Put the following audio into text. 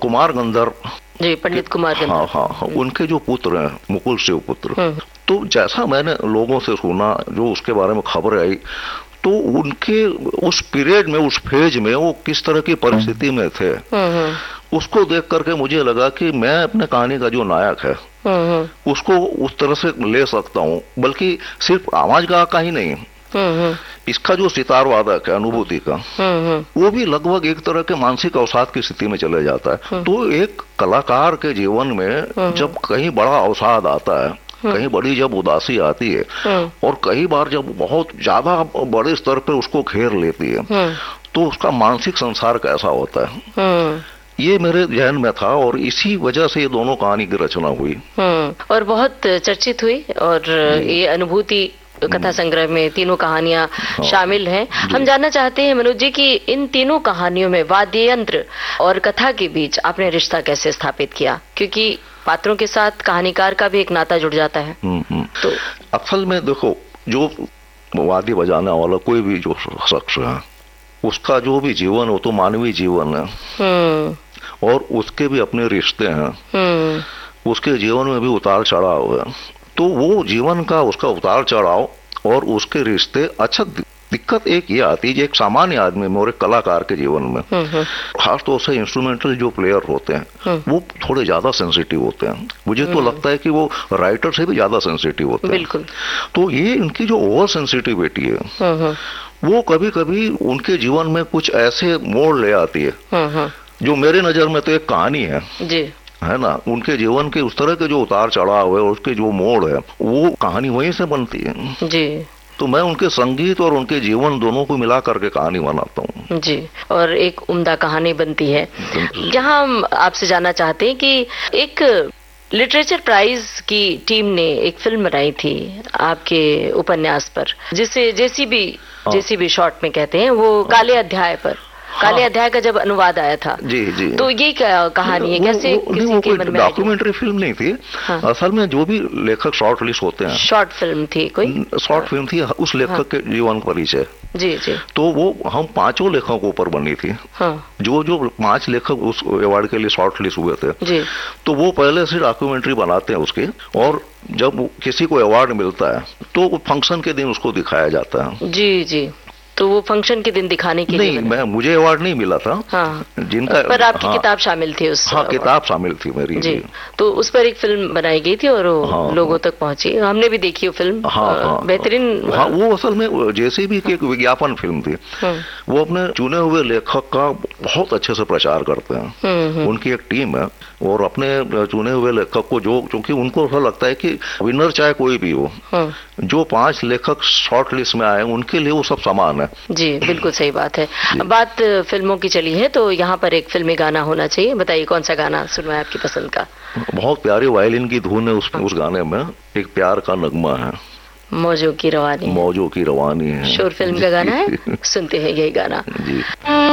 कुमार गंधर जी, पंडित कुमार गंधर। हाँ हाँ हाँ, उनके जो पुत्र हैं मुकुल शिवपुत्र, तो जैसा मैंने लोगों से सुना, जो उसके बारे में खबर आई, तो उनके उस पीरियड में, उस फेज में वो किस तरह की परिस्थिति में थे, उसको देख करके मुझे लगा कि मैं अपने कहानी का जो नायक है उसको उस तरह से ले सकता हूँ। बल्कि सिर्फ आवाज का ही नहीं, इसका जो सितार वादक है अनुभूति का, वो भी लगभग एक तरह के मानसिक अवसाद की स्थिति में चले जाता है। तो एक कलाकार के जीवन में जब कहीं बड़ा अवसाद आता है, कहीं बड़ी जब उदासी आती है, और कई बार जब बहुत ज्यादा बड़े स्तर पर उसको घेर लेती है, तो उसका मानसिक संसार कैसा होता है, ये मेरे जहन में था, और इसी वजह से ये दोनों कहानी की रचना हुई और बहुत चर्चित हुई। और ये अनुभूति कथा संग्रह में तीनों कहानियां शामिल हैं। हम जानना चाहते हैं मनोज जी कि इन तीनों कहानियों में वाद्य यंत्र और कथा के बीच आपने रिश्ता कैसे स्थापित किया, क्योंकि पात्रों के साथ कहानीकार का भी एक नाता जुड़ जाता है। तो असल में देखो, जो वाद्य बजाने वाला कोई भी जो शख्स है, उसका जो भी जीवन हो तो मानवीय जीवन है, और उसके भी अपने रिश्ते हैं, उसके जीवन में भी उतार चढ़ाव है। तो वो जीवन का उसका उतार चढ़ाव और उसके रिश्ते, अच्छा दिक्कत एक ये आती है, एक सामान्य आदमी में और एक कलाकार के जीवन में, खासतौर से इंस्ट्रूमेंटल जो प्लेयर होते हैं वो थोड़े ज्यादा सेंसिटिव होते हैं। मुझे तो लगता है कि वो राइटर से भी ज्यादा सेंसिटिव होते हैं। बिल्कुल। तो ये इनकी जो ओवर सेंसिटिविटी है, वो कभी कभी उनके जीवन में कुछ ऐसे मोड़ ले आती है जो मेरे नजर में तो एक कहानी है जी, है ना। उनके जीवन के उस तरह के जो उतार चढ़ाव है, उसके जो मोड़ है, वो कहानी वहीं से बनती है जी। तो मैं उनके संगीत और उनके जीवन दोनों को मिला करके कहानी बनाता हूँ जी, और एक उम्दा कहानी बनती है। यहाँ हम आपसे जानना चाहते हैं कि एक लिटरेचर प्राइज की टीम ने एक फिल्म बनाई थी आपके उपन्यास पर, जिसे जेसीबी शॉर्ट में कहते हैं, वो काले अध्याय पर। काले अध्याय का जब अनुवाद आया था, जी, तो ये क्या कहानी है, कैसे किसी के मन में? डॉक्यूमेंट्री फिल्म नहीं थी। असल में जो भी लेखक शॉर्ट लिस्ट होते हैं, शॉर्ट फिल्म थी, कोई शॉर्ट फिल्म थी उस लेखक के जीवन परिचय। जी जी। तो वो हम 5 लेखकों पर बनी थी। जो 5 लेखक उस अवार्ड के लिए शॉर्ट लिस्ट हुए थे जी, तो वो पहले से डॉक्यूमेंट्री बनाते हैं उसके, और जब किसी को अवार्ड मिलता है तो फंक्शन के दिन उसको दिखाया जाता है। जी जी। तो वो फंक्शन के दिन दिखाने के लिए नहीं, मुझे अवार्ड नहीं मिला था। जिनका पर आपकी किताब शामिल थी उस। किताब शामिल थी मेरी जी। तो उस पर एक फिल्म बनाई गई थी और लोगों तक पहुंची, हमने भी देखी वो फिल्म। बेहतरीन। वो असल में जेसीबी की एक विज्ञापन फिल्म थी। वो अपने चुने हुए लेखक का बहुत अच्छे से प्रचार करते हैं। उनकी एक टीम है, और अपने चुने हुए लेखक को क्योंकि उनको ऐसा लगता है कि विनर चाहे कोई भी हो, जो 5 लेखक शॉर्ट लिस्ट में आए उनके लिए वो सब समान है। जी, बिल्कुल सही बात है। बात फिल्मों की चली है तो यहाँ पर एक फिल्मी गाना होना चाहिए। बताइए कौन सा गाना सुनवाए आपकी पसंद का? बहुत प्यारी वायलिन की धुन है उस गाने में, एक प्यार का नगमा है, मौजों की रवानी। मौजों की रवानी है। शोर फिल्म का गाना है, सुनते हैं यही गाना जी।